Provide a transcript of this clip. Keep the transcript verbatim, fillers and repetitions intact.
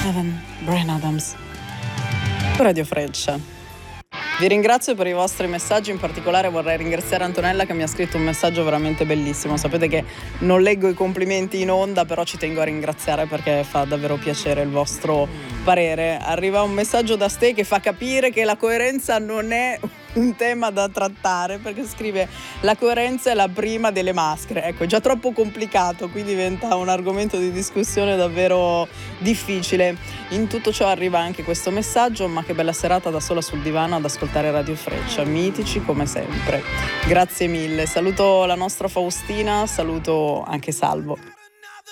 Heaven, Bryan Adams. Radio Freccia. Vi ringrazio per i vostri messaggi, in particolare vorrei ringraziare Antonella che mi ha scritto un messaggio veramente bellissimo. Sapete che non leggo i complimenti in onda, però ci tengo a ringraziare perché fa davvero piacere il vostro parere. Arriva un messaggio da Ste che fa capire che la coerenza non è un tema da trattare, perché scrive: la coerenza è la prima delle maschere. Ecco, è già troppo complicato, qui diventa un argomento di discussione davvero difficile. In tutto ciò arriva anche questo messaggio: ma che bella serata da sola sul divano ad ascoltare Radio Freccia, mitici come sempre. Grazie mille, saluto la nostra Faustina, saluto anche Salvo.